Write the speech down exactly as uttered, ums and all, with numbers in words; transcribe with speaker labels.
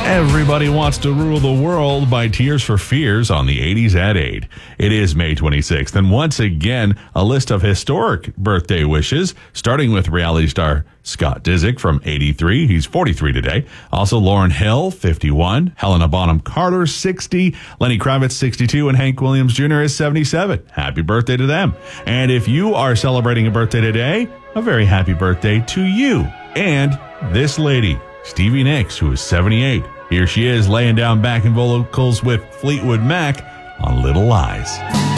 Speaker 1: Everybody Wants to Rule the World by Tears for Fears on the eighties at eight. It is May twenty-sixth, and once again, a list of historic birthday wishes, starting with reality star Scott Disick from eighty-three. He's forty-three today. Also, Lauryn Hill, fifty-one. Helena Bonham Carter, sixty. Lenny Kravitz, sixty-two. And Hank Williams Junior is seventy-seven. Happy birthday to them. And if you are celebrating a birthday today, a very happy birthday to you. And this lady, Stevie Nicks, who is seventy-eight. Here she is laying down backing vocals with Fleetwood Mac on Little Lies.